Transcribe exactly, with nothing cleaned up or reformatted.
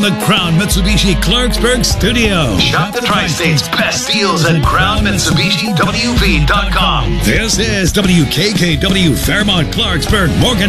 from the Crown Mitsubishi Clarksburg studio. Shop the Tri-State's best deals at Crown Mitsubishi W V dot com. This is W K K W Fairmont Clarksburg Morgan